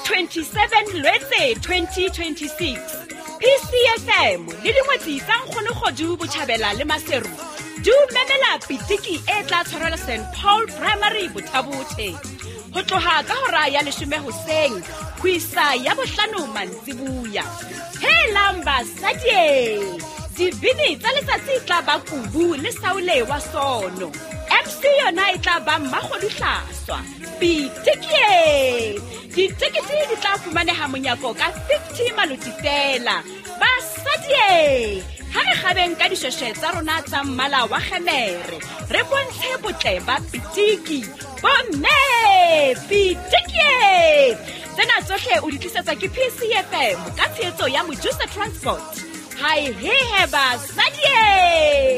27 Lwetse 2026. PCFM le dingwetsi tsa Nkgonegodu Botjhabela le Maseru du memela pitiki e tla tshwarela St Paul Primary Bothabothe ho tloha ka hora ya 10 hoseng ho isa ya 5 mantsibuya. Helang basadi, dibini tsa letsatsi tla ba Kubu le Saule wa Sono. MC yona e tla ba Mmakgodihlaswa. Pitiki ditekete di tla fumaneha monyako ka 50 maluti fela. Basadi, ha re gabeng ka dishweshwe tsa rona tsa mmala wa kgemere re bontshe botle ba pitiki. Bomme pitiki tsena tsohle o di tlisetsa ke PCFM ka tshehetso ya Mojusa Transport. Hai he basadi.